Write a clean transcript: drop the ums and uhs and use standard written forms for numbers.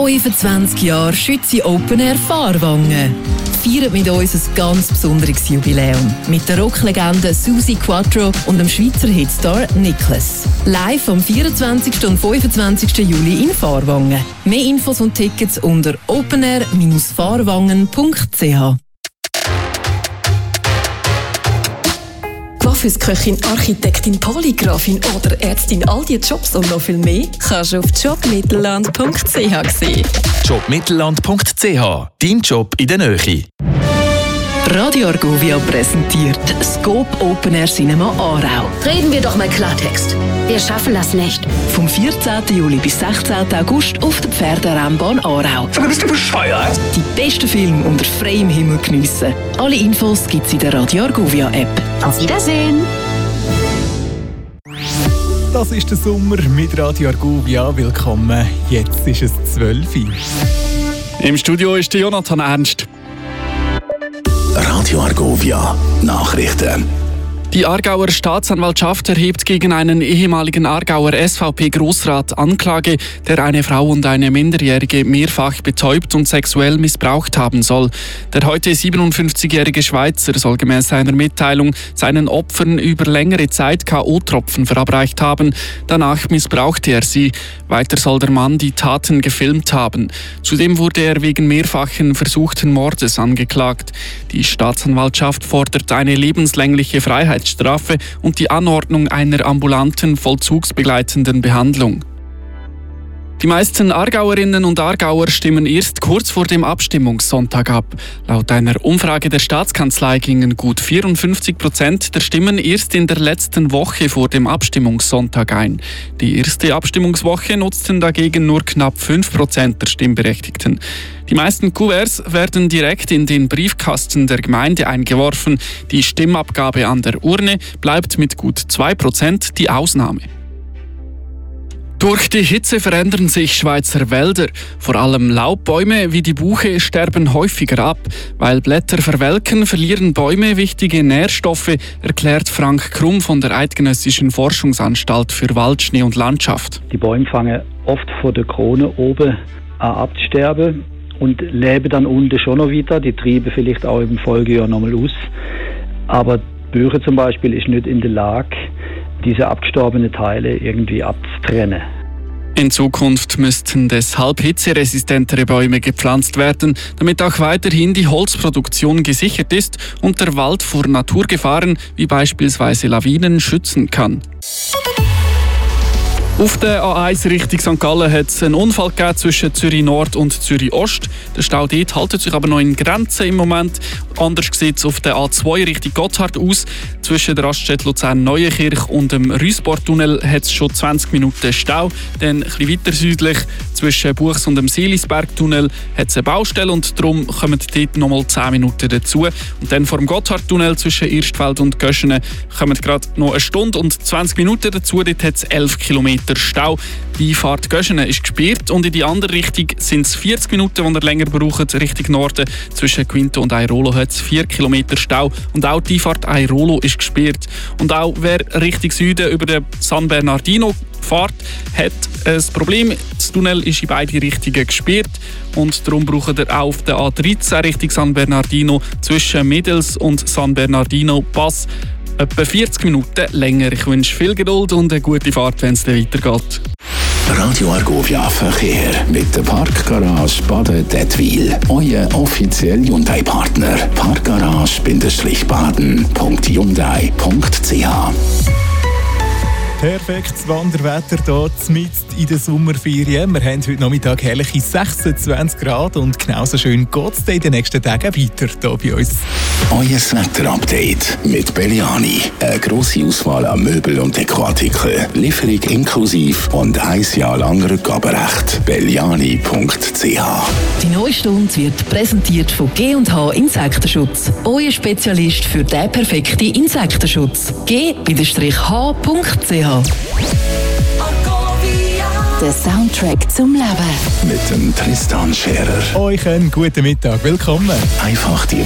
25 Jahre Schützi Open Air Fahrwangen. Feiert mit uns ein ganz besonderes Jubiläum. Mit der Rocklegende Susi Quattro und dem Schweizer Hitstar Nicholas. Live am 24. und 25. Juli in Fahrwangen. Mehr Infos und Tickets unter openair-fahrwangen.ch. Coiffeuse-Köchin, Architektin, Polygrafin oder Ärztin, all diese Jobs und noch viel mehr kannst du auf jobmittelland.ch sehen. jobmittelland.ch, dein Job in der Nähe. Radio Argovia präsentiert Scope Open Air Cinema Aarau. Reden wir doch mal Klartext. Wir schaffen das nicht. Vom 14. Juli bis 16. August auf der Pferderennbahn Aarau. Sag mal, bist du bescheuert? Die besten Filme unter freiem Himmel geniessen. Alle Infos gibt's in der Radio Argovia App. Auf Wiedersehen. Das ist der Sommer mit Radio Argovia. Willkommen. Jetzt ist es 12 Uhr. Im Studio ist der Jonathan Ernst. Radio Argovia Nachrichten. Die Aargauer Staatsanwaltschaft erhebt gegen einen ehemaligen Aargauer SVP-Grossrat Anklage, der eine Frau und eine Minderjährige mehrfach betäubt und sexuell missbraucht haben soll. Der heute 57-jährige Schweizer soll gemäß seiner Mitteilung seinen Opfern über längere Zeit K.O.-Tropfen verabreicht haben. Danach missbrauchte er sie. Weiter soll der Mann die Taten gefilmt haben. Zudem wurde er wegen mehrfachen versuchten Mordes angeklagt. Die Staatsanwaltschaft fordert eine lebenslängliche Freiheitsstrafe und die Anordnung einer ambulanten, vollzugsbegleitenden Behandlung. Die meisten Aargauerinnen und Aargauer stimmen erst kurz vor dem Abstimmungssonntag ab. Laut einer Umfrage der Staatskanzlei gingen gut 54% der Stimmen erst in der letzten Woche vor dem Abstimmungssonntag ein. Die erste Abstimmungswoche nutzten dagegen nur knapp 5% der Stimmberechtigten. Die meisten Kuverts werden direkt in den Briefkasten der Gemeinde eingeworfen. Die Stimmabgabe an der Urne bleibt mit gut 2% die Ausnahme. Durch die Hitze verändern sich Schweizer Wälder. Vor allem Laubbäume wie die Buche sterben häufiger ab. Weil Blätter verwelken, verlieren Bäume wichtige Nährstoffe, erklärt Frank Krumm von der Eidgenössischen Forschungsanstalt für Wald, Schnee und Landschaft. Die Bäume fangen oft vor der Krone oben an abzusterben und leben dann unten schon noch weiter. Die treiben vielleicht auch im Folgejahr nochmal aus. Aber die Buche zum Beispiel ist nicht in der Lage, diese abgestorbenen Teile irgendwie abzutrennen. In Zukunft müssten deshalb hitzeresistentere Bäume gepflanzt werden, damit auch weiterhin die Holzproduktion gesichert ist und der Wald vor Naturgefahren wie beispielsweise Lawinen schützen kann. Auf der A1 Richtung St. Gallen hat es einen Unfall gegeben zwischen Zürich Nord und Zürich Ost. Der Stau dort haltet sich aber noch in Grenzen im Moment. Anders sieht es auf der A2 Richtung Gotthard aus. Zwischen der Raststätte Luzern-Neuenkirch und dem Rüsbortunnel hat es schon 20 Minuten Stau. Dann ein bisschen weiter südlich zwischen Buchs und dem Seelisbergtunnel hat es eine Baustelle und darum kommen dort nochmal 10 Minuten dazu. Und dann vor dem Gotthardtunnel zwischen Irstfeld und Göschene kommen gerade noch 1 Stunde und 20 Minuten dazu. Dort hat es 11 Kilometer Stau. Die Fahrt Göschene ist gesperrt und in die andere Richtung sind es 40 Minuten, die ihr länger braucht, Richtung Norden. Zwischen Quinto und Airolo hat es 4 Kilometer Stau und auch die Fahrt Airolo ist gesperrt. Und auch wer Richtung Süden über den San Bernardino fährt, hat ein Problem. Das Tunnel ist in beide Richtungen gesperrt und darum braucht ihr auch auf der A13 Richtung San Bernardino zwischen Middels und San Bernardino Pass etwa 40 Minuten länger. Ich wünsche viel Geduld und eine gute Fahrt, wenn es dann weitergeht. Radio Argovia Verkehr mit der Parkgarage Baden-Dettwil. Euer offizieller Hyundai-Partner. Parkgarage-baden.hyundai.ch. Perfektes Wanderwetter hier mitten in der Sommerferien. Wir haben heute Nachmittag herrliche 26 Grad und genauso schön geht es in den nächsten Tagen weiter hier bei uns. Euer Wetter-Update mit Belliani. Eine grosse Auswahl an Möbel- und Dekoartikeln. Lieferung inklusive und 1 Jahr lang Rückgaberecht. Belliani.ch. Die neue Stunde wird präsentiert von G&H Insektenschutz. Euer Spezialist für den perfekten Insektenschutz. G-H.ch. Der Soundtrack zum Leben. Mit dem Tristan Scherer. Euch einen guten Mittag. Willkommen. Einfach die